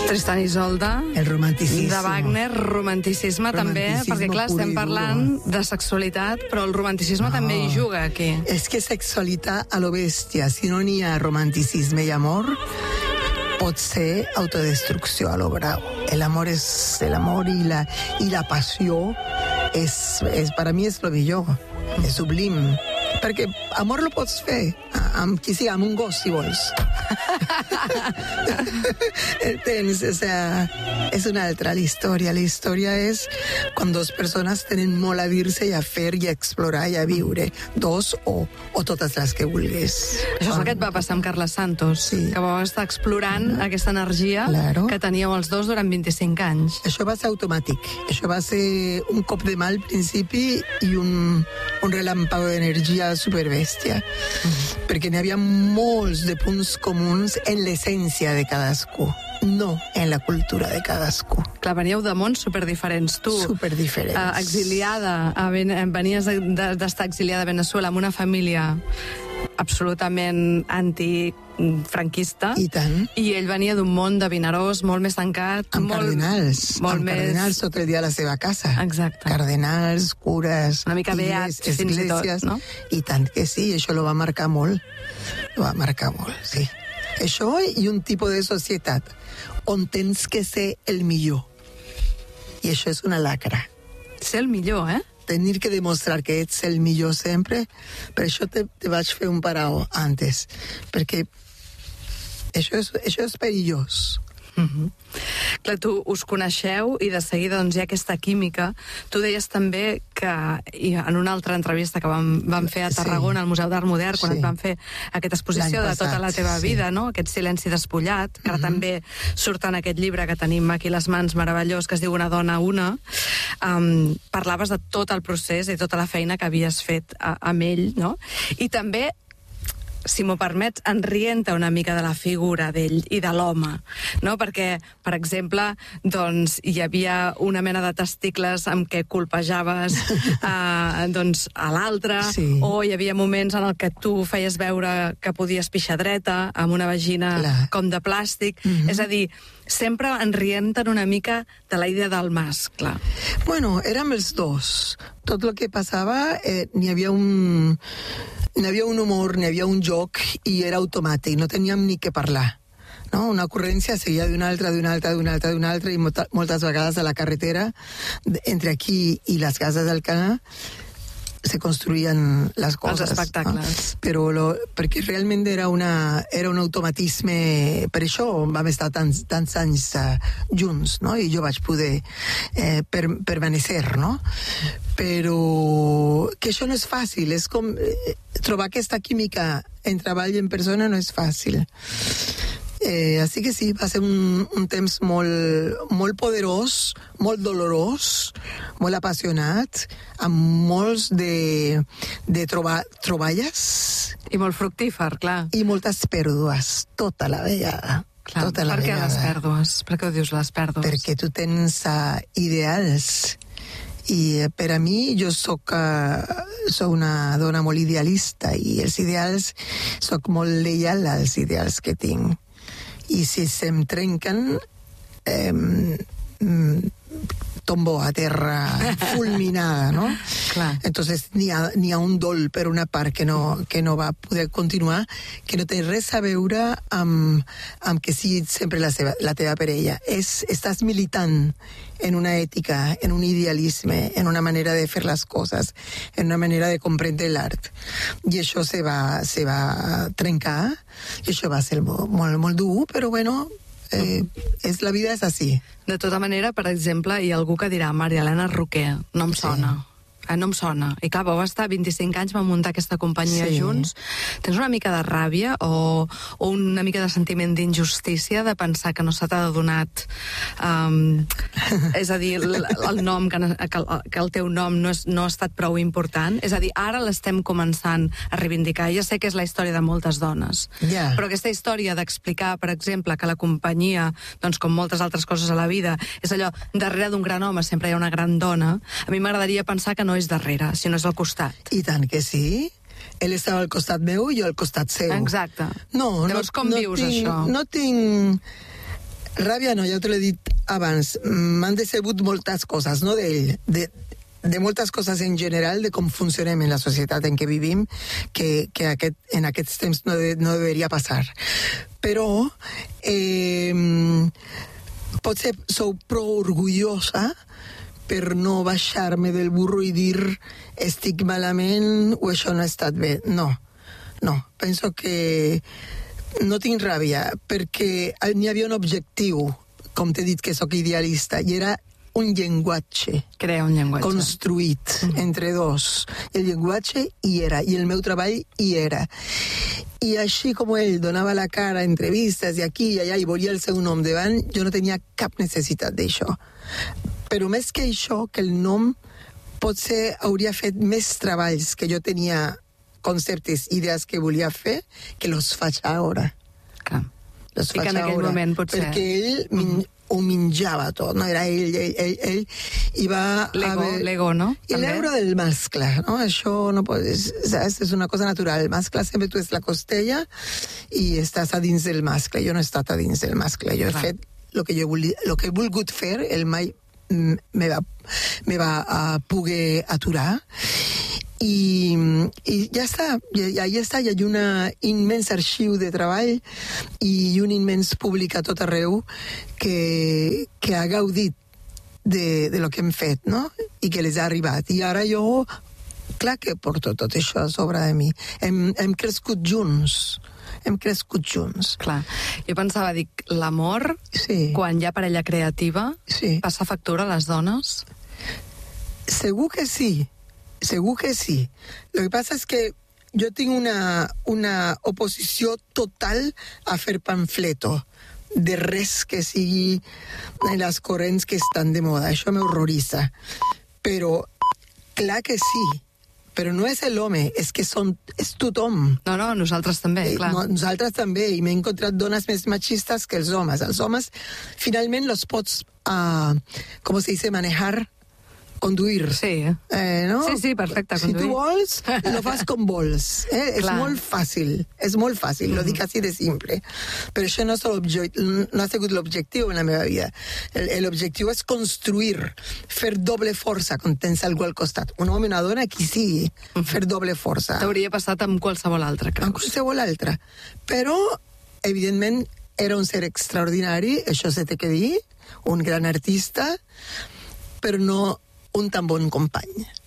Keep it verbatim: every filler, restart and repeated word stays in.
Tristan i Isolde. El romanticisme. De Wagner, romanticisme, romanticisme també, perquè clar, estem parlant de sexualitat, però el romanticisme no. també hi juga aquí. És que sexualitat a lo bèstia, si no n'hi ha romanticisme i amor, pot ser autodestrucció a lo bravo. El amor és el amor i la, i la passió és, és, per a mi és lo millor, és sublim. Perquè amor lo pots fer amb qui sigui, amb un gos, si vols. Entens? O sea, és una altra la història. La història és quan dues persones tenen molt a dir-se i a fer i a explorar i a viure. Dos o, o totes les que vulguis. Això és el que et va passar amb Carles Santos, sí. que vau estar explorant mm. aquesta energia claro. que teníeu els dos durant vint-i-cinc anys. Això va ser automàtic. Això va ser un cop de mà al principi i un, un relàmpago d'energia superbèstia. Mm. Perquè n'hi havia molts de punts comuns en l'essència de cadascú, no en la cultura de cadascú. Clar, veníeu de mons superdiferents. Tu, superdiferents. Uh, exiliada, a ben, venies d'estar de, de, exiliada a Veneçuela amb una família absolutament antifranquista. I tant. I ell venia d'un món de Vinaròs molt més tancat. Amb molt, cardenals. Molt amb més... cardenals tot el dia a la seva casa. Exacte. Cardenals, cures... Una mica beats, fins i tot, no? I tant que sí, això lo va marcar molt. Lo va marcar molt, sí. Això i un tipus de societat on tens que ser el millor. I això és una lacra. Ser el millor, eh? Tenir que demostrar que ets el millor sempre, per això te, te vaig fer un parao antes, perquè això és, això és perillós. Mm-hmm. Clar, tu us coneixeu i de seguida doncs, hi ha aquesta química. Tu deies també que i en una altra entrevista que vam, vam fer a Tarragona, sí. al Museu d'Art Modern, quan sí. et vam fer aquesta exposició de tota la teva sí. vida, no? Aquest silenci despullat, que ara mm-hmm. també surt en aquest llibre que tenim aquí a les mans, meravellós, que es diu Una dona, una. Um, parlaves de tot el procés i tota la feina que havies fet a, amb ell, no? I també, si m'ho permets, enrienta una mica de la figura d'ell i de l'home, no? Perquè, per exemple, doncs, hi havia una mena de testicles amb què colpejaves eh, doncs, a l'altre, sí. o hi havia moments en el que tu feies veure que podies pixar dreta, amb una vagina Clar. com de plàstic. Mm-hmm. És a dir, sempre enrienten una mica de la idea del mascle. Bueno, érem els dos. Tot el que passava, eh, n'hi havia un... N'hi havia un humor, n'hi havia un joc i era automàtic, no teníem ni què parlar. No? Una ocurrència seguia d'una altra, d'una altra, d'una altra, d'una altra, i molta, moltes vegades a la carretera, entre aquí i les cases del Canà, se construïen les coses. Els espectacles. No? Però lo, perquè realment era, una, era un automatisme, per això vam estar tants, tants anys uh, junts, no? I jo vaig poder eh, per, permanecer, no? Però que això no és fàcil, és com eh, trobar aquesta química en treball i en persona no és fàcil. Eh, així que sí, va ser un, un temps molt, molt poderós, molt dolorós, molt apassionat, amb molts de, de troba, troballes. I molt fructífer, clar. I moltes pèrdues, tota la vegada. Clar, tota la per què vegada. les pèrdues? Per què ho dius, les pèrdues? Perquè tu tens uh, ideals. I uh, per a mi, jo soc, uh, soc una dona molt idealista i els ideals, soc molt lleial als ideals que tinc. I si se'm trenquen, eh, tombo a terra fulminada, ¿no? Clar. Entonces n'hi ha, n'hi ha un dol per una part que no, que no va poder continuar, que no té res a veure amb, amb que sigui sempre la, seva, la teva parella. És, estàs militant en una ètica, en un idealisme, en una manera de fer les coses, en una manera de comprendre l'art. I això se va, se va trencar, i això va ser molt, molt, molt dur, però bueno, eh, és, la vida és així. De tota manera, per exemple, hi ha algú que dirà Maria Elena Roquer, no em sona. Sí. Eh, no em sona. I clar, vau estar vint-i-cinc anys, vam muntar aquesta companyia sí. junts. Tens una mica de ràbia o, o una mica de sentiment d'injustícia de pensar que no se t'ha donat um, és a dir, el, el nom que, que, que el teu nom no, és, no ha estat prou important? És a dir, ara l'estem començant a reivindicar. Ja sé que és la història de moltes dones, yeah. però aquesta història d'explicar, per exemple, que la companyia, doncs com moltes altres coses a la vida, és allò, darrere d'un gran home sempre hi ha una gran dona, a mi m'agradaria pensar que no és darrere, sinó és al costat. I tant que sí. Ell estava al costat meu i jo al costat seu. Exacte. No, Llavors, no, com no vius tinc, això? No tinc... Ràbia no, ja te l'he dit abans. M'han decebut moltes coses, no d'ell, de, de moltes coses en general, de com funcionem en la societat en què vivim, que, que aquest, en aquests temps no, de, no deveria passar. Però eh, potser sou prou orgullosa per no baixar-me del burro i dir estic malament o això no ha estat bé. No, no. Penso que no tinc ràbia perquè n'hi havia un objectiu, com t'he dit que sóc idealista, i era un llenguatge. Crear un llenguatge. Construït mm-hmm. entre dos. El llenguatge hi era, i el meu treball hi era. I així com ell donava la cara a entrevistes i aquí i allà i volia el seu nom davant, jo no tenia cap necessitat d'això. Però més que això, que el nom potser hauria fet més treballs que jo tenia conceptes, idees que volia fer, que los faig ara. Clar. Los I faig que en aquell ara, moment potser... perquè ell mm-hmm. ho menjava tot, no? Era ell, ell, ell, ell i va... L'ego, haver... l'ego, no? I l'ego del mascle, no? Això no pot... És, és una cosa natural. El mascle sempre tu és la costella i estàs a dins del mascle. Jo no he estat a dins del mascle. Jo he Clar. fet el que, jo volia, lo que he volgut fer, el mai me va, me va uh, poder aturar. I, i ja està, ja, ja està, hi ha un immens arxiu de treball i un immens públic a tot arreu que, que ha gaudit de, de lo que hem fet, no? I que les ha arribat. I ara jo, clar que porto tot això a sobre de mi. Hem, hem crescut junts. Hem crescut junts. Clar. Jo pensava, dic, l'amor, sí. quan hi ha parella creativa, sí. passa factura a les dones? Segur que sí. Segur que sí. Lo que pasa es que yo tengo una, una oposició total a fer pamfleto de res que sigui en les corrents que estan de moda. Això m'horroritza. Però, clar que sí. Però no és l'home, és que són, és tothom. No, no, nosaltres també, eh, clar. No, nosaltres també, i m'he encontrat dones més machistes que els homes. Els homes, finalment, los pots, uh, com se dice, manejar, conduir. Sí. Eh, no? Sí, sí, perfecte, si conduir. tu vols, lo fas com vols. Eh? És molt fàcil, és molt fàcil, mm-hmm. lo dic així de simple. Però això no, no ha sigut l'objectiu en la meva vida. L'objectiu és construir, fer doble força quan tens algú al costat. Un home, una dona, qui sigui, mm-hmm. fer doble força. T'hauria passat amb qualsevol altre, creus? Amb qualsevol altre. Però, evidentment, era un ser extraordinari, això se té que dir, un gran artista, però no un tan bon company.